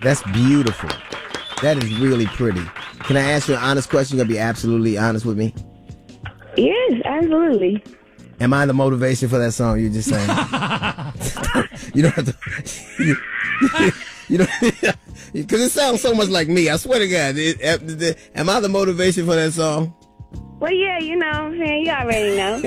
That's beautiful. That is really pretty. Can I ask you an honest question? You're going to be absolutely honest with me? Yes, absolutely. Am I the motivation for that song you're just saying? You don't have to... You know, because it sounds so much like me. I swear to God. Am I the motivation for that song? Well, yeah, you know, man, you already know.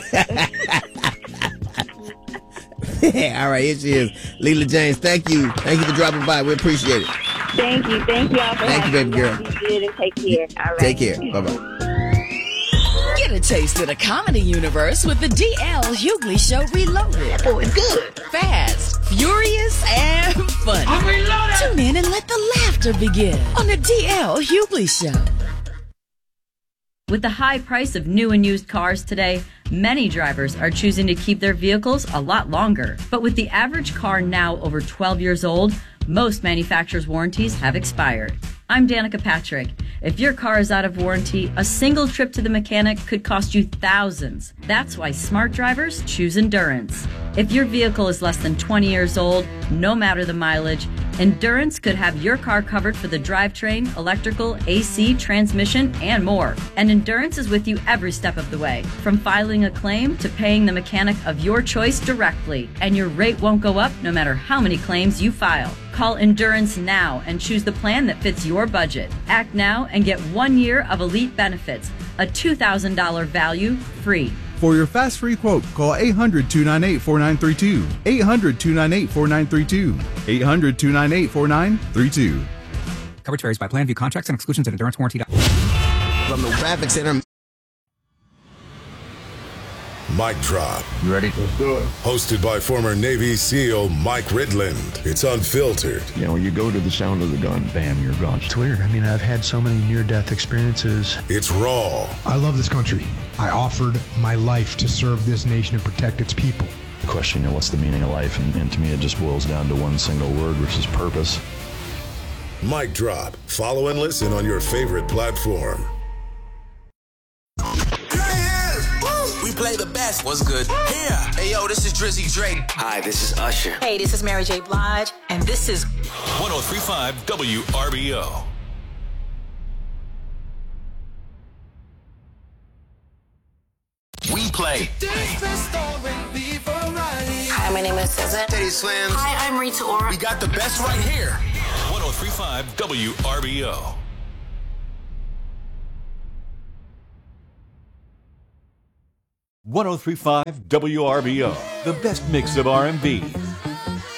All right, here she is. Leela James, thank you. Thank you for dropping by. We appreciate it. Thank you. Thank you all for Thank you, baby girl. Be good and take care. All right. Take care. Bye-bye. Get a taste of the comedy universe with the DL Hughley Show Reloaded. Oh, it's good. Fast, furious, and funny. I'm reloaded. Tune in and let the laughter begin on the DL Hughley Show. With the high price of new and used cars today, many drivers are choosing to keep their vehicles a lot longer. But with the average car now over 12 years old, most manufacturers' warranties have expired. I'm Danica Patrick. If your car is out of warranty, a single trip to the mechanic could cost you thousands. That's why smart drivers choose Endurance. If your vehicle is less than 20 years old, no matter the mileage, Endurance could have your car covered for the drivetrain, electrical, AC, transmission, and more. And Endurance is with you every step of the way, from filing a claim to paying the mechanic of your choice directly. And your rate won't go up no matter how many claims you file. Call Endurance now and choose the plan that fits your budget. Act now and get 1 year of elite benefits, a $2,000 value free. For your fast free quote, call 800-298-4932. 800-298-4932. 800-298-4932. Coverage varies by plan. View contracts and exclusions at endurancewarranty.com. From the Traffic Center. Mic Drop. You ready? Let's do it. Hosted by former Navy SEAL Mike Ridland. It's unfiltered. You know, you go to the sound of the gun, bam, you're gone. It's weird. I mean, I've had so many near-death experiences. It's raw. I love this country. I offered my life to serve this nation and protect its people. The question, you know, what's the meaning of life? And to me, it just boils down to one single word, which is purpose. Mic Drop. Follow and listen on your favorite platform. We play the best. What's good? Here. Hey, yo, this is Drizzy Drake. Hi, this is Usher. Hey, this is Mary J. Blige, and this is 103.5 WRBO. We play. Hi, my name is SZA. Teddy Swims. Hi, I'm Rita Ora. We got the best right here. 103.5 WRBO. (103.5 WRBO), the best mix of R&B,